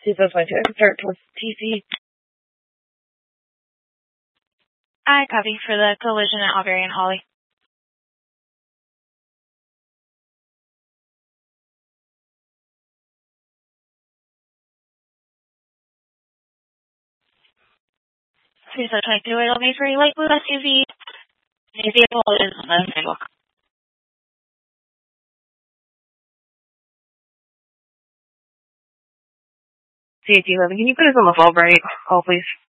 2022. I can start towards TC. I copy for the collision at Auberry and Holly. Please, 22, it'll be for a light blue SUV. The vehicle is on the sidewalk. CAT 11, can you put us on the Fulbright call, please?